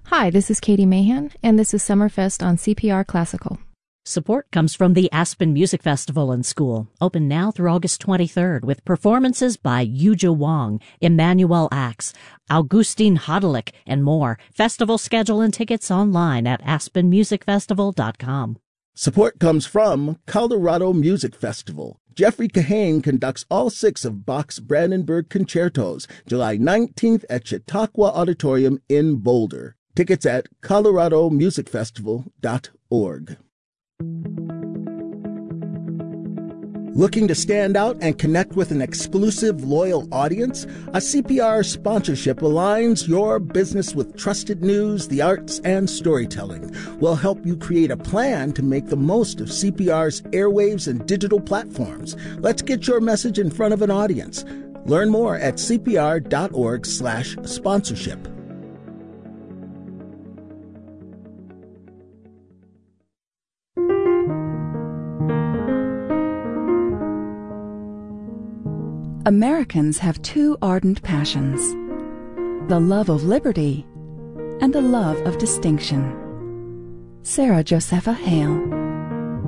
Hi, this is Katie Mahan, and this is Summerfest on CPR Classical. Support comes from the Aspen Music Festival and School, open now through August 23rd, with performances by Yuja Wong, Emmanuel Axe, Augustin Hodelick, and more. Festival schedule and tickets online at aspenmusicfestival.com. Support comes from Colorado Music Festival. Jeffrey Kahane conducts all 6 of Bach's Brandenburg Concertos, July 19th at Chautauqua Auditorium in Boulder. Tickets at coloradomusicfestival.org. Looking to stand out and connect with an exclusive, loyal audience? A CPR sponsorship aligns your business with trusted news, the arts, and storytelling. We'll help you create a plan to make the most of CPR's airwaves and digital platforms. Let's get your message in front of an audience. Learn more at cpr.org/sponsorship. Americans have 2 ardent passions, the love of liberty and the love of distinction. Sarah Josepha Hale.